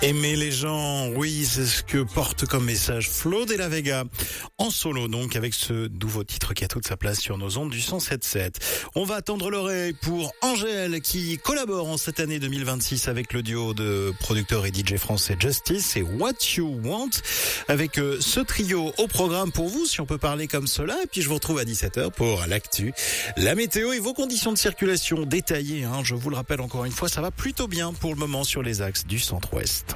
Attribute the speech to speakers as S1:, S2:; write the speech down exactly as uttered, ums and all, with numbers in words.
S1: Aimer les gens, oui, c'est ce que porte comme message Flo de la Vega. En solo donc, avec ce nouveau titre qui a toute sa place sur nos ondes du cent sept sept. On va attendre l'oreille pour Angèle qui collabore en cette année deux mille vingt-six avec le duo de producteurs et D J français Justice et What You Want. Avec ce trio au programme pour vous, si on peut parler comme cela. Et puis je vous retrouve à dix-sept heures pour l'actu, la météo et vos conditions de circulation détaillées. Hein. Je vous le rappelle encore une fois, ça va plutôt bien pour le moment sur les axes du centre-ouest.